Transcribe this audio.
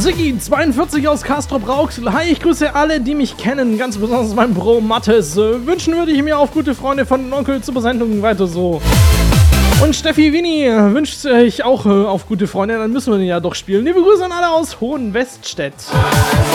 Siggi42 aus Castrop-Rauxel. Hi, ich grüße alle, die mich kennen, ganz besonders mein Bro Mattes. Wünschen würde ich mir auf gute Freunde von Onkel zur Besendung weiter so. Und Steffi Winnie wünscht sich auch auf gute Freunde, dann müssen wir den ja doch spielen. Liebe Grüße an alle aus Hohenweststedt.